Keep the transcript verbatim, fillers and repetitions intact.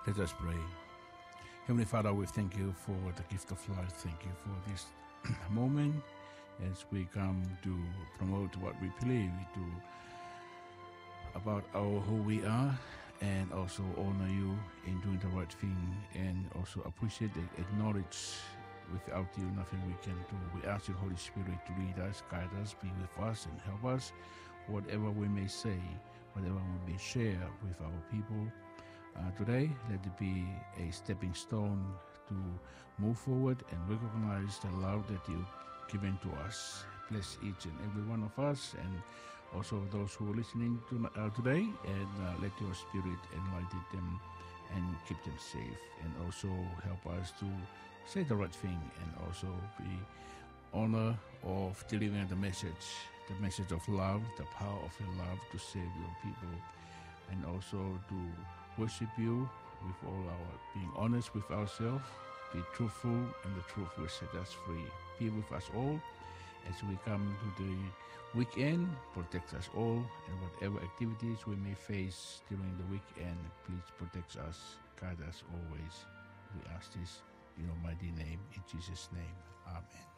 Let us pray. Heavenly Father, we thank you for the gift of life. Thank you for this moment as we come to promote what we believe to about our who we are, and also honor you in doing the right thing, and also appreciate and acknowledge without you nothing we can do. We ask you, Holy Spirit, to lead us, guide us, be with us, and help us. Whatever we may say, whatever we may share with our people uh, today, let it be a stepping stone to move forward and recognize the love that you've given to us. Bless each and every one of us, and also those who are listening to, uh, today, and uh, let your Spirit enlighten them and keep them safe, and also help us to say the right thing, and also be honor of delivering the message, the message of love, the power of your love to save your people, and also to worship you with all our being honest with ourselves, be truthful, and the truth will set us free. Be with us all as we come to the weekend. Protect us all, and whatever activities we may face during the weekend, please protect us, guide us always. We ask this in your mighty name, in Jesus' name. Amen.